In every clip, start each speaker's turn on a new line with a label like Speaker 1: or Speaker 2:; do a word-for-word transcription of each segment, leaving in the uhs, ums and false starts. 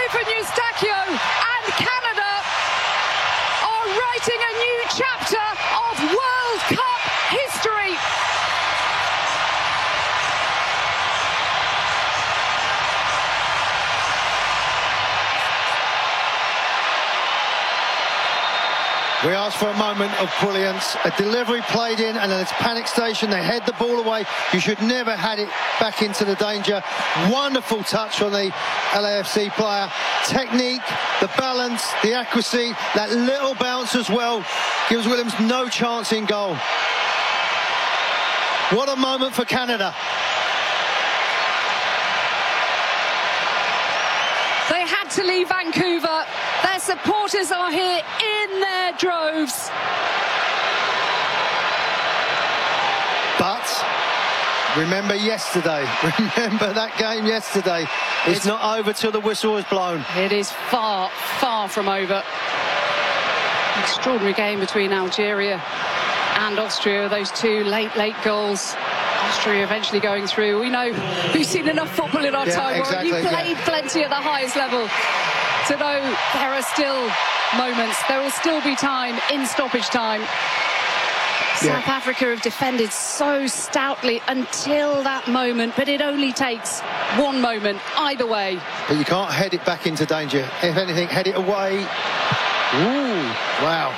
Speaker 1: Stephen Eustachio and Canada are writing a new chapter of World Cup history.
Speaker 2: We asked for a moment of brilliance. A delivery played in and then it's panic station. They head the ball away. You should never had it back into the danger. Wonderful touch on the L A F C player. Technique, the balance, the accuracy, that little bounce as well gives Williams no chance in goal. What a moment for Canada.
Speaker 1: They had to leave Vancouver. Their supporters are here in their droves.
Speaker 2: But remember yesterday, remember that game yesterday. It's, it's not over till the whistle is blown.
Speaker 1: It is far, far from over. Extraordinary game between Algeria and Austria. Those two late, late goals. Austria eventually going through. We know we've seen enough football in our
Speaker 2: yeah,
Speaker 1: time.
Speaker 2: Exactly,
Speaker 1: You've played
Speaker 2: yeah.
Speaker 1: plenty at the highest level to know there are still moments. There will still be time in stoppage time.
Speaker 2: Yeah.
Speaker 1: South Africa have defended so stoutly until that moment, but it only takes one moment either way.
Speaker 2: But you can't head it back into danger. If anything, head it away. Ooh, wow.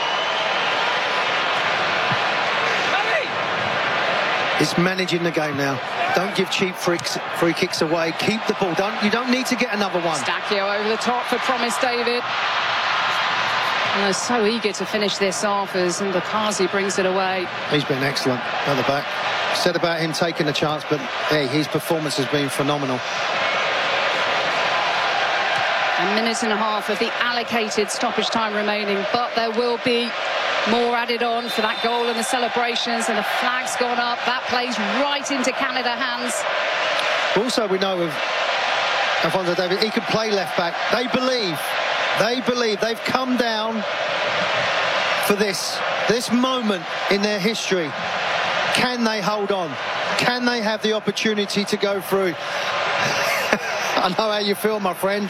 Speaker 2: It's managing the game now. Don't give cheap freaks, free kicks away. Keep the ball. Don't you don't need to get another one.
Speaker 1: Eustachio over the top for Promise David. And they're so eager to finish this off as Mbakazi brings it away.
Speaker 2: He's been excellent at the back. Said about him taking the chance, but hey, his performance has been phenomenal.
Speaker 1: A minute and a half of the allocated stoppage time remaining, but there will be more added on for that goal and the celebrations, and the flag's gone up. That plays right into Canada hands.
Speaker 2: Also, we know of Alphonso Davies, he can play left back. They believe, they believe, they've come down for this, this moment in their history. Can they hold on? Can they have the opportunity to go through? I know how you feel, my friend.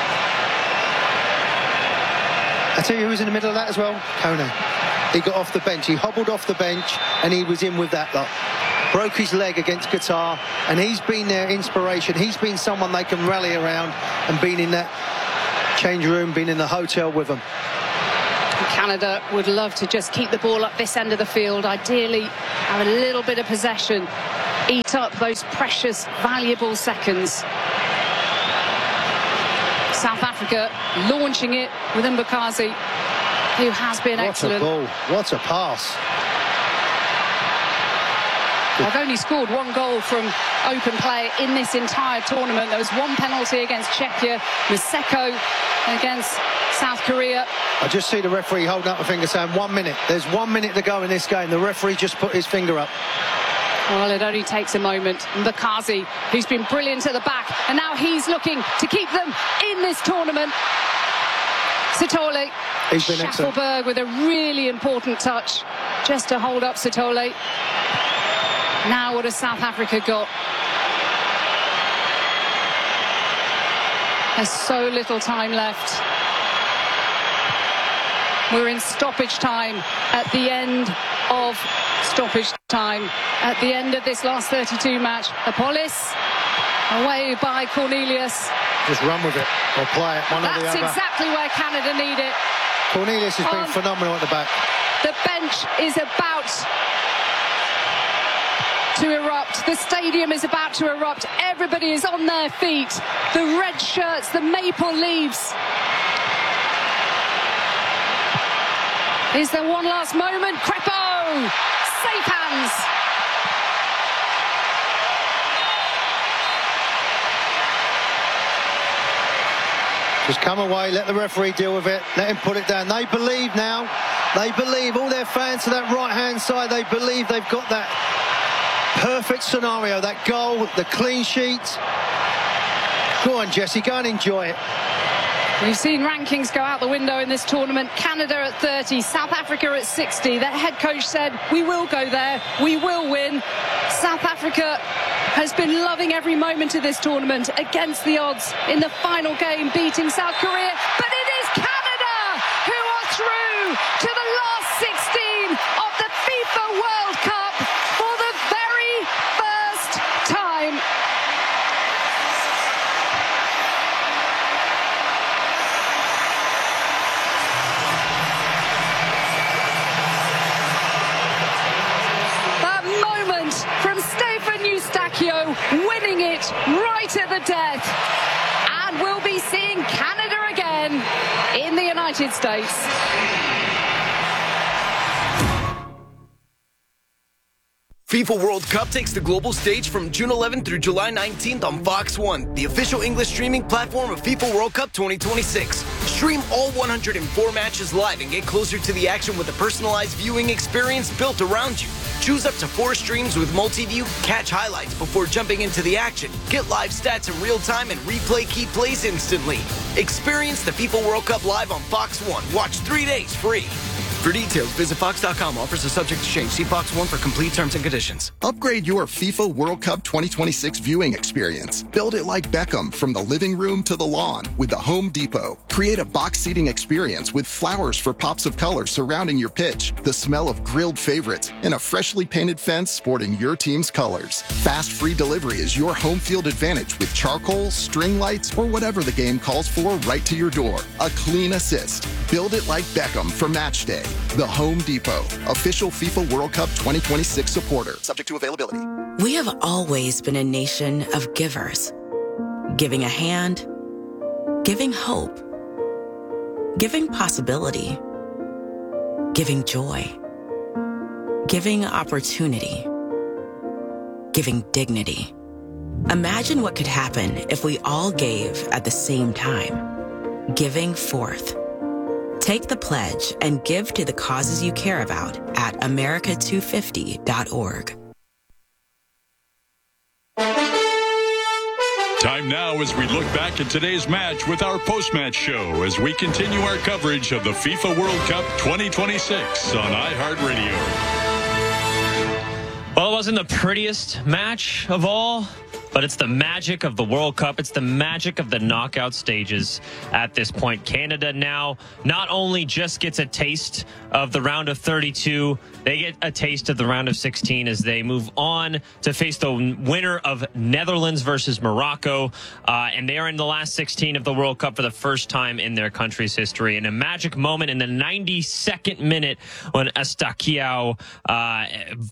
Speaker 2: I tell you who was in the middle of that as well? Kone. He got off the bench. He hobbled off the bench and he was in with that lot. Broke his leg against Qatar, and he's been their inspiration. He's been someone they can rally around and been in that change room, been in the hotel with them.
Speaker 1: Canada would love to just keep the ball up this end of the field. Ideally, have a little bit of possession. Eat up those precious, valuable seconds. South Africa launching it with Mbakazi, who has been
Speaker 2: what
Speaker 1: excellent.
Speaker 2: What a ball, what a pass.
Speaker 1: They've only scored one goal from open play in this entire tournament. There was one penalty against Czechia, Maseko against South Korea.
Speaker 2: I just see the referee holding up a finger saying one minute. There's one minute to go in this game. The referee just put his finger up.
Speaker 1: Well, it only takes a moment. Mbakazi, who's been brilliant at the back, and now he's looking to keep them in this tournament. Sithole.
Speaker 2: He's been excellent.
Speaker 1: Schaffelberg with a really important touch just to hold up Sithole. Now what has South Africa got? There's so little time left. We're in stoppage time at the end of stoppage time. At the end of this last thirty-two match. Apolis away by Cornelius.
Speaker 2: Just run with it or play it, one
Speaker 1: That's
Speaker 2: or the other.
Speaker 1: exactly where Canada need it.
Speaker 2: Cornelius has been
Speaker 1: Um,
Speaker 2: phenomenal at the back.
Speaker 1: The bench is about to erupt. The stadium is about to erupt. Everybody is on their feet. The red shirts, the maple leaves. Is there one last moment? Crepeau! Safe hands.
Speaker 2: Just come away, let the referee deal with it, let him put it down. They believe now, they believe, all their fans to that right-hand side, they believe they've got that perfect scenario, that goal, the clean sheet. Go on, Jesse, go and enjoy it.
Speaker 1: We've seen rankings go out the window in this tournament. Canada at thirty, South Africa at sixty. Their head coach said, we will go there, we will win. South Africa has been loving every moment of this tournament against the odds in the final game, beating South Korea. But it is Canada who are through to the last sixteen of the FIFA World Cup for the very first time. That moment from Stefan Eustachio winning it right at the death. And we'll be seeing Canada again in the United States.
Speaker 3: FIFA World Cup takes the global stage from June eleventh through July nineteenth on Fox one, the official English streaming platform of FIFA World Cup twenty twenty-six. Stream all one hundred four matches live and get closer to the action with a personalized viewing experience built around you. Choose up to four streams with multi-view, catch highlights before jumping into the action, get live stats in real time, and replay key plays instantly. Experience the FIFA World Cup live on Fox one. Watch three days free. For details, visit fox dot com. Offers are subject to change. See Fox one for complete terms and conditions.
Speaker 4: Upgrade your FIFA World Cup twenty twenty-six viewing experience. Build it like Beckham from the living room to the lawn with the Home Depot. Create a box seating experience with flowers for pops of color surrounding your pitch, the smell of grilled favorites, and a freshly painted fence sporting your team's colors. Fast free delivery is your home field advantage with charcoal, string lights, or whatever the game calls for right to your door. A clean assist. Build it like Beckham for match day. The Home Depot, official FIFA World Cup twenty twenty-six supporter. Subject to availability.
Speaker 5: We have always been a nation of givers. Giving a hand, giving hope, giving possibility, giving joy, giving opportunity, giving dignity. Imagine what could happen if we all gave at the same time. Giving forth. Take the pledge and give to the causes you care about at america two fifty dot org.
Speaker 6: Time now as we look back at today's match with our post-match show as we continue our coverage of the FIFA World Cup twenty twenty-six on iHeartRadio.
Speaker 7: Well, it wasn't the prettiest match of all, but it's the magic of the World Cup. It's the magic of the knockout stages at this point. Canada now not only just gets a taste of the round of thirty-two, they get a taste of the round of sixteen as they move on to face the winner of Netherlands versus Morocco. Uh, and they are in the last sixteen of the World Cup for the first time in their country's history. And a magic moment in the ninety-second minute when Eustachio uh,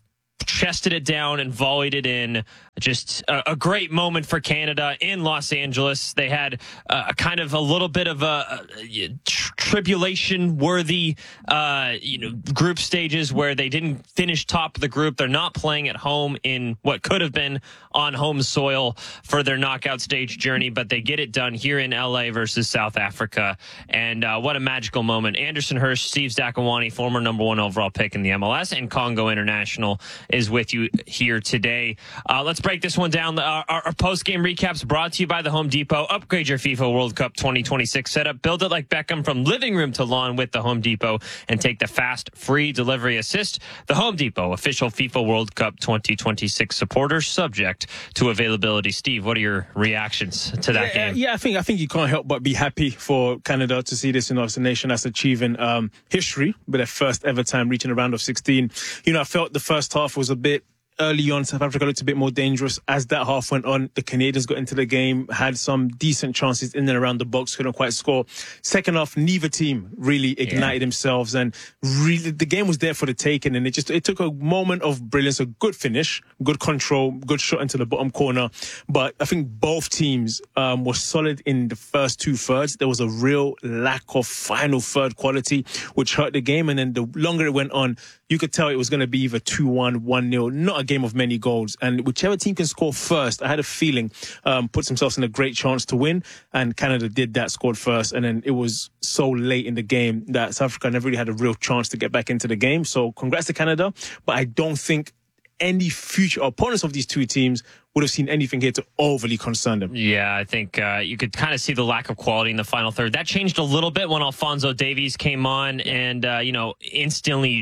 Speaker 7: chested it down and volleyed it in. Just a, a great moment for Canada in Los Angeles. They had uh, a kind of a little bit of a, a tr- tribulation-worthy, uh, you know, group stages where they didn't finish top of the group. They're not playing at home in what could have been on home soil for their knockout stage journey, but they get it done here in L A versus South Africa. And uh, what a magical moment. Anderson Hirsch, Steve Zakawani, former number one overall pick in the M L S, and Congo International is with you here today. Uh, let's break this one down. Our, our post-game recaps brought to you by the Home Depot. Upgrade your FIFA World Cup twenty twenty-six setup. Build it like Beckham from living room to lawn with the Home Depot and take the fast, free delivery assist. The Home Depot, official FIFA World Cup twenty twenty-six supporter, subject to availability. Steve, what are your reactions to that
Speaker 8: yeah,
Speaker 7: game?
Speaker 8: Yeah, I think I think you can't help but be happy for Canada to see this, you know, as a nation that's achieving um, history with their first ever time reaching a round of sixteen. You know, I felt the first half was a bit early on. South Africa looked a bit more dangerous. As that half went on, the Canadians got into the game, had some decent chances in and around the box, couldn't quite score. Second half, neither team really ignited yeah. themselves, and really the game was there for the taking. And it just it took a moment of brilliance, a good finish, good control, good shot into the bottom corner. But I think both teams um, were solid in the first two thirds. There was a real lack of final third quality, which hurt the game. And then the longer it went on, you could tell it was going to be either two one, one nil, not a game of many goals. And whichever team can score first, I had a feeling, um, puts themselves in a great chance to win. And Canada did that, scored first. And then it was so late in the game that South Africa never really had a real chance to get back into the game. So congrats to Canada. But I don't think any future opponents of these two teams would have seen anything here to overly concern them.
Speaker 7: Yeah, I think uh, you could kind of see the lack of quality in the final third. That changed a little bit when Alphonso Davies came on and, uh, you know, instantly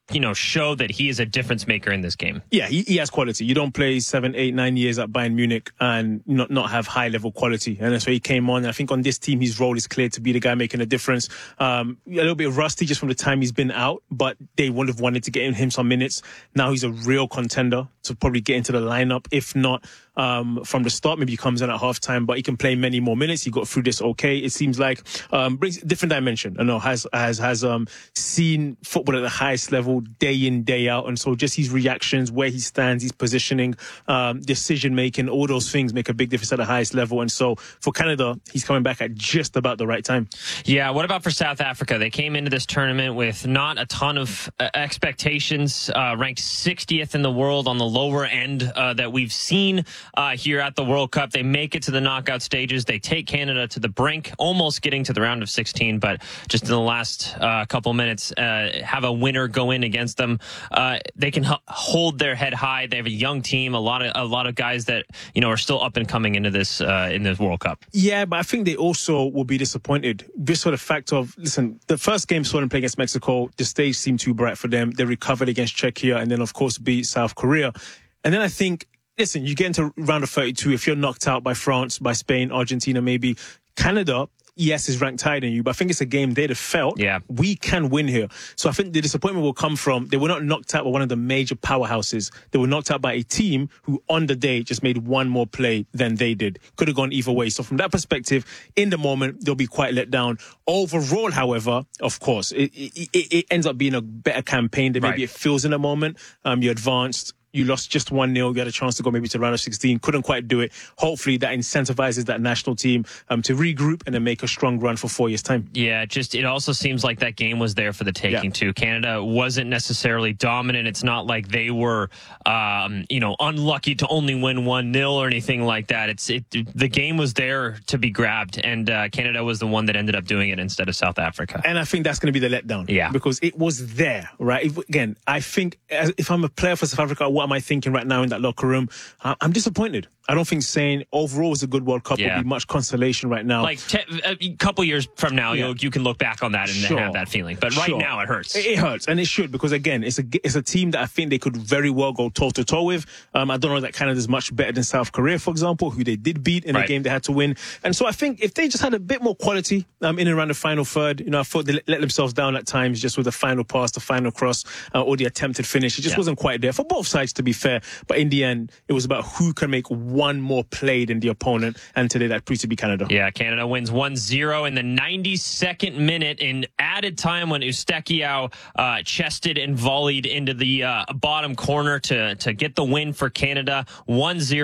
Speaker 7: you know, show that he is a difference maker in this game.
Speaker 8: Yeah, he, he has quality. You don't play seven, eight, nine years at Bayern Munich and not, not have high level quality. And that's why he came on. And I think on this team, his role is clear to be the guy making a difference. Um, a little bit rusty just from the time he's been out, but they would have wanted to get him some minutes. Now he's a real contender to probably get into the lineup. If not, um, from the start, maybe he comes in at halftime, but he can play many more minutes. He got through this okay. It seems like, um, brings a different dimension. I know has, has, has, um, seen football at the highest level day in, day out. And so just his reactions, where he stands, his positioning, um, decision making, all those things make a big difference at the highest level. And so for Canada, he's coming back at just about the right time.
Speaker 7: Yeah. What about for South Africa? They came into this tournament with not a ton of uh, expectations, uh, ranked sixtieth in the world on the lower end uh, that we've seen uh, here at the World Cup. They make it to the knockout stages. They take Canada to the brink, almost getting to the round of sixteen, but just in the last uh, couple minutes, uh, have a winner go in against them. Uh, they can h- hold their head high. They have a young team, a lot of a lot of guys that you know are still up and coming into this uh, in this World Cup.
Speaker 8: Yeah, but I think they also will be disappointed just for the fact of, listen, the first game saw them play against Mexico. The stage seemed too bright for them. They recovered against Czechia and then, of course, beat South Korea. And then I think, listen, you get into round of thirty-two. If you're knocked out by France, by Spain, Argentina, maybe Canada, yes, is ranked higher than you, but I think it's a game they'd have felt,
Speaker 7: yeah,
Speaker 8: we can win here. So I think the disappointment will come from, they were not knocked out by one of the major powerhouses. They were knocked out by a team who on the day just made one more play than they did. Could have gone either way. So from that perspective, in the moment, they'll be quite let down. Overall, however, of course, it, it, it ends up being a better campaign than maybe
Speaker 7: right.
Speaker 8: it feels in the moment. Um, you advanced. You lost just one nil. You had a chance to go maybe to round of sixteen. Couldn't quite do it. Hopefully that incentivizes that national team um, to regroup and then make a strong run for four years' time.
Speaker 7: Yeah, just it also seems like that game was there for the taking, yeah. too. Canada wasn't necessarily dominant. It's not like they were, um, you know, unlucky to only win one nil or anything like that. It's it, the game was there to be grabbed, and uh, Canada was the one that ended up doing it instead of South Africa.
Speaker 8: And I think that's going to be the letdown.
Speaker 7: Yeah.
Speaker 8: Because it was there, right? If, again, I think as, if I'm a player for South Africa, what am I thinking right now in that locker room? I'm disappointed. I don't think saying overall was a good World Cup
Speaker 7: yeah.
Speaker 8: would be much consolation right now.
Speaker 7: Like te- a couple years from now,
Speaker 8: yeah.
Speaker 7: you'll, you can look back on that and
Speaker 8: sure.
Speaker 7: have that feeling. But right
Speaker 8: sure.
Speaker 7: now, it hurts.
Speaker 8: It, it hurts, and it should, because again, it's a it's a team that I think they could very well go toe to toe with. Um, I don't know that Canada's much better than South Korea, for example, who they did beat in
Speaker 7: right.
Speaker 8: a game they had to win. And so I think if they just had a bit more quality um, in and around the final third, you know, I thought they let themselves down at times just with the final pass, the final cross, uh, or the attempted finish. It just yeah. wasn't quite there for both sides, to be fair. But in the end, it was about who can make one more play than the opponent, and today that proved to be Canada.
Speaker 7: Yeah, Canada wins one zero in the ninety-second minute in added time when Eustachio uh, chested and volleyed into the uh, bottom corner to, to get the win for Canada. one zero